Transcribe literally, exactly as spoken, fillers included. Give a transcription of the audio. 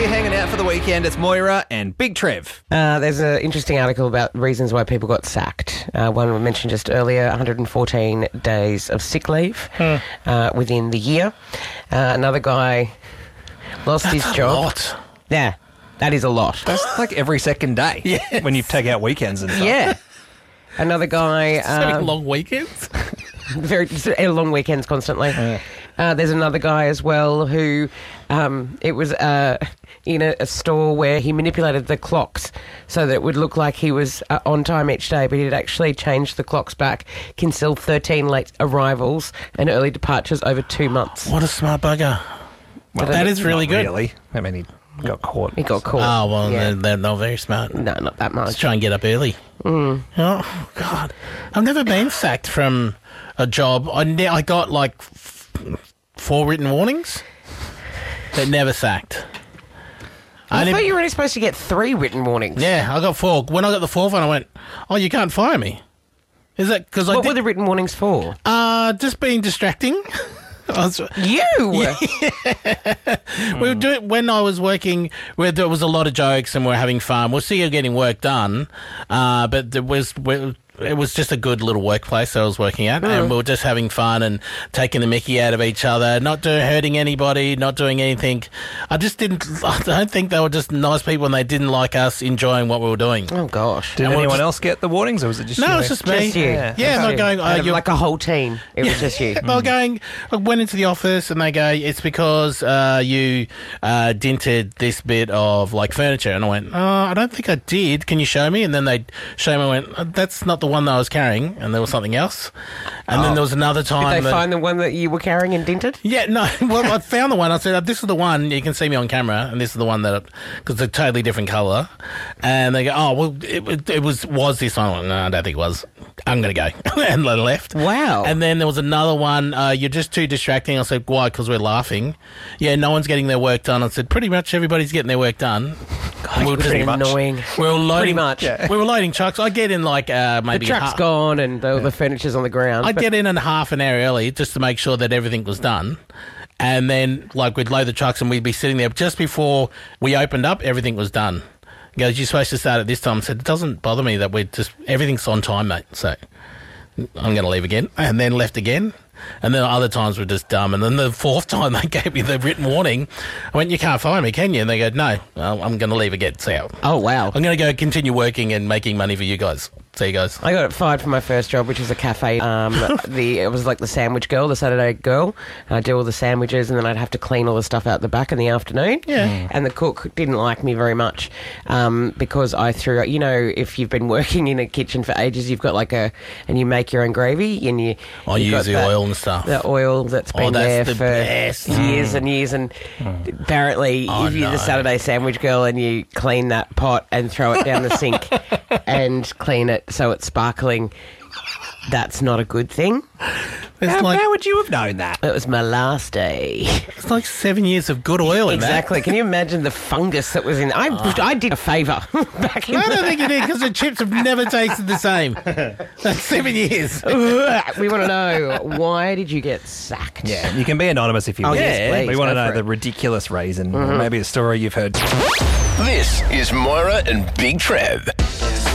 Hey, hanging out for the weekend. It's Moira and Big Trev. Uh, there's an interesting article about reasons why people got sacked. Uh, one we mentioned just earlier, one hundred fourteen days of sick leave Hmm. uh, within the year. Uh, another guy lost That's his a job. lot. Yeah, that is a lot. That's like every second day Yes. when you take out weekends and stuff. Yeah. Another guy... So many um, long weekends. very long weekends constantly. Uh, there's another guy as well who um, it was uh, in a, a store where he manipulated the clocks so that it would look like he was uh, on time each day, but he'd actually changed the clocks back, cancelled thirteen late arrivals and early departures over two months. What a smart bugger. Well, that is really not good. Really. I mean, he got caught. He got caught. Oh, well, Yeah. they're, they're not very smart. No, not that Let's much. try and get up early. Mm. Oh, God. I've never been sacked from a job. I, ne- I got like f- four written warnings, but never sacked. I only- thought you were only supposed to get three written warnings. Yeah, I got four. When I got the fourth one, I went, oh, you can't fire me. Is that because I What did... were the written warnings for? Uh, just being distracting. I was, You! we were doing when I was working where there was a lot of jokes and we we're having fun. We're still getting work done, uh, but there was we, it was just a good little workplace that I was working at, and we were just having fun and taking the mickey out of each other, not doing hurting anybody, not doing anything. I just didn't. I don't think they were just nice people, and they didn't like us enjoying what we were doing. Oh, gosh. Did And we're anyone just- else get the warnings, or was it just No, you? it's just me. Just you. Yeah. Yeah, Just not you. going. Uh, Out of, you're- like a whole team. It was just you. They were going, I went into the office and they go, it's because uh, you uh, dented this bit of like furniture. And I went, oh, I don't think I did. Can you show me? And then they show me, I went, oh, that's not the one that I was carrying. And there was something else. And then there was another time. Did they that, find the one that you were carrying and dented? yeah, no. Well, I found the one. I said, oh, this is the one. You can see me on camera. And this is the one that, because it's a totally different colour. And they go, oh, well, it, it was was this one. I went, no, I don't think it was. I'm going to go. And I left. Wow. And then there was another one, uh, you're just too distracting. I said, why? Because we're laughing. Yeah, no one's getting their work done. I said, pretty much everybody's getting their work done. And we were Pretty just- annoying. We were loading, Pretty much. Yeah. We were loading trucks. I get in like uh, The maybe truck's half, gone and the, the furniture's on the ground. I'd but- get in in half an hour early just to make sure that everything was done. And then like we'd load the trucks and we'd be sitting there. Just before we opened up, everything was done. He goes, you're supposed to start at this time. I said, it doesn't bother me that we're just, everything's on time, mate. So I'm going to leave again. And then left again. And then other times were just dumb. And then the fourth time they gave me the written warning, I went, you can't fire me, can you? And they go, no, I'm going to leave again. So Oh, wow. I'm going to go continue working and making money for you guys. See you guys. I got fired from my first job, which was a cafe. Um, the It was like the sandwich girl, the Saturday girl. I'd do all the sandwiches and then I'd have to clean all the stuff out the back in the afternoon. Yeah. Mm. And the cook didn't like me very much um, because I threw, you know, if you've been working in a kitchen for ages, you've got like a, and you make your own gravy and you... I you've use got the that- oil and stuff. The oil that's Oh, been that's there the for best. years and years. And apparently, Oh, if you're no. the Saturday sandwich girl and you clean that pot and throw it down the sink and clean it so it's sparkling, that's not a good thing. It's How, like, how would you have known that? It was my last day. it's like seven years of good oil in Exactly. Can you imagine the fungus that was in? I I did a favour back in. that. I the don't think you did because the chips have never tasted the same. That's seven years. We want to know, why did you get sacked? Yeah, you can be anonymous if you Oh, want. yes, please, We want to go know for the it. ridiculous reason, or maybe a story you've heard. This is Moira and Big Trev.